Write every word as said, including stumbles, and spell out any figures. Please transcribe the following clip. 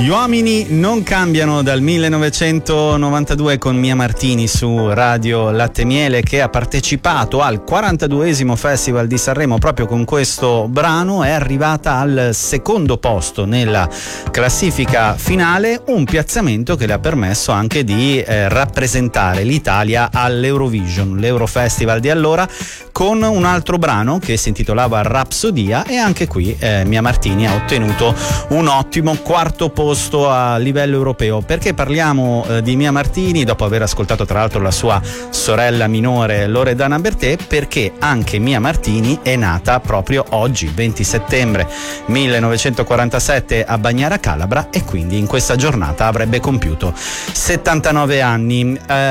Gli uomini non cambiano dal millenovecentonovantadue con Mia Martini su Radio Latte Miele, che ha partecipato al quarantaduesimo Festival di Sanremo proprio con questo brano. È arrivata al secondo posto nella classifica finale, un piazzamento che le ha permesso anche di eh, rappresentare l'Italia all'Eurovision, l'Eurofestival di allora, con un altro brano che si intitolava Rapsodia, e anche qui eh, Mia Martini ha ottenuto un ottimo quarto posto a livello europeo. Perché parliamo eh, di Mia Martini dopo aver ascoltato tra l'altro la sua sorella minore Loredana Bertè? Perché anche Mia Martini è nata proprio oggi, venti settembre millenovecentoquarantasette, a Bagnara Calabra, e quindi in questa giornata avrebbe compiuto settantanove anni. Eh,